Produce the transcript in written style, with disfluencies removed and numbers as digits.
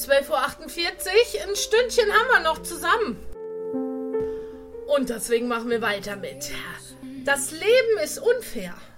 12:48 Uhr, ein Stündchen haben wir noch zusammen. Und deswegen machen wir weiter mit. Das Leben ist unfair.